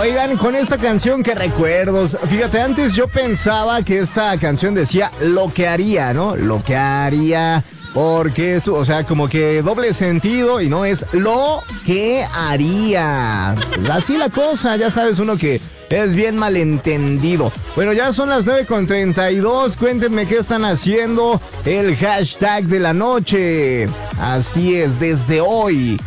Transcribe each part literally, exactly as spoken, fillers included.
Oigan, con esta canción, qué recuerdos. Fíjate, antes yo pensaba que esta canción decía lo que haría, ¿no? Lo que haría. Porque esto, o sea, como que doble sentido y no es lo que haría. Así la cosa, ya sabes uno que es bien malentendido. Bueno, ya son las nueve con treinta y dos. Cuéntenme qué están haciendo. El hashtag de la noche. Así es, desde hoy.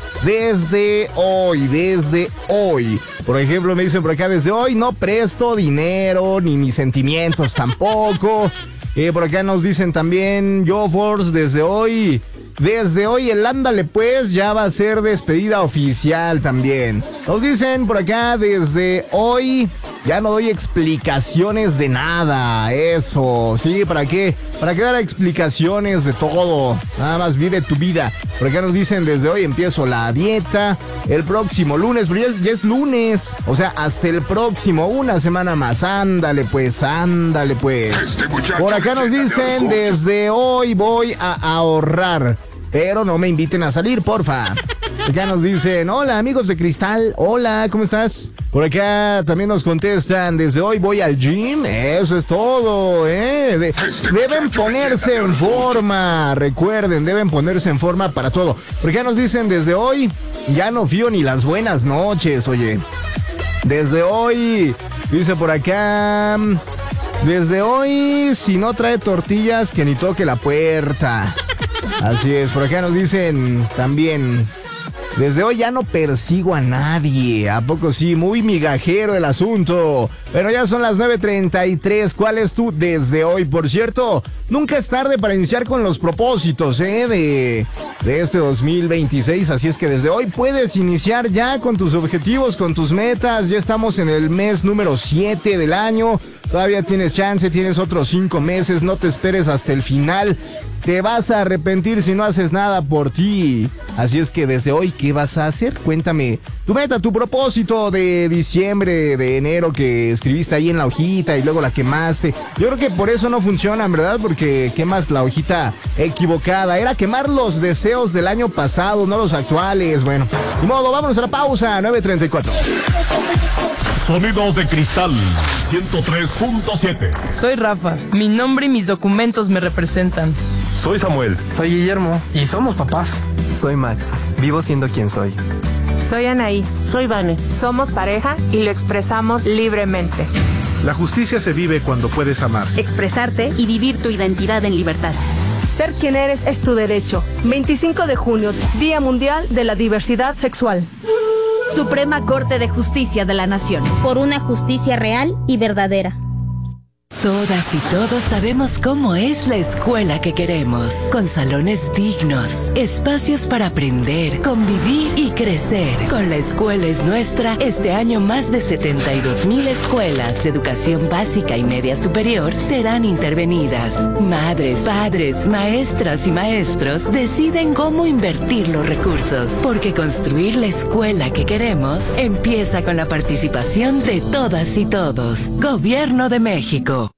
Desde hoy, desde hoy. Por ejemplo, me dicen por acá, desde hoy no presto dinero, ni mis sentimientos tampoco. Eh, por acá nos dicen también, Yo Force, desde hoy, desde hoy el ándale pues ya va a ser despedida oficial también. Nos dicen por acá, desde hoy ya no doy explicaciones de nada, eso, sí, ¿para qué? ¿Para qué dar explicaciones de todo? Nada más vive tu vida. Por acá nos dicen, desde hoy empiezo la dieta, el próximo lunes, pero ya es, ya es lunes, o sea, hasta el próximo, una semana más, ándale pues, ándale pues. Por acá nos dicen, desde hoy voy a ahorrar, pero no me inviten a salir, porfa. Acá nos dicen, hola amigos de Cristal, hola, ¿cómo estás? Por acá también nos contestan, desde hoy voy al gym, eso es todo, ¿eh? De- deben ponerse en forma, recuerden, deben ponerse en forma para todo. Por acá nos dicen, desde hoy ya no fío ni las buenas noches, oye. Desde hoy, dice por acá, desde hoy si no trae tortillas que ni toque la puerta. Así es, por acá nos dicen también, desde hoy ya no persigo a nadie. ¿A poco sí? Muy migajero el asunto. Pero ya son las nueve treinta y tres. ¿Cuál es tu desde hoy? Por cierto, nunca es tarde para iniciar con los propósitos, ¿eh? De, de este dos mil veintiséis. Así es que desde hoy puedes iniciar ya con tus objetivos, con tus metas. Ya estamos en el mes número siete del año. Todavía tienes chance, tienes otros cinco meses. No te esperes hasta el final. Te vas a arrepentir si no haces nada por ti. Así es que desde hoy, ¿qué vas a hacer? Cuéntame tu meta, tu propósito de diciembre, de enero que escribiste ahí en la hojita y luego la quemaste. Yo creo que por eso no funcionan, ¿verdad? Porque quemas la hojita equivocada. Era quemar los deseos del año pasado, no los actuales. Bueno, de modo, vámonos a la pausa, nueve treinta y cuatro. Sonidos de Cristal ciento tres punto siete. Soy Rafa. Mi nombre y mis documentos me representan. Soy Samuel. Soy Guillermo y somos papás. Soy Max, vivo siendo quien soy. Soy Anaí. Soy Vane. Somos pareja y lo expresamos libremente. La justicia se vive cuando puedes amar, expresarte y vivir tu identidad en libertad. Ser quien eres es tu derecho. veinticinco de junio, Día Mundial de la Diversidad Sexual. Suprema Corte de Justicia de la Nación. Por una justicia real y verdadera. Todas y todos sabemos cómo es la escuela que queremos, con salones dignos, espacios para aprender, convivir y crecer. Con La Escuela es Nuestra, este año más de setenta y dos mil escuelas de educación básica y media superior serán intervenidas. Madres, padres, maestras y maestros deciden cómo invertir los recursos, porque construir la escuela que queremos empieza con la participación de todas y todos. Gobierno de México.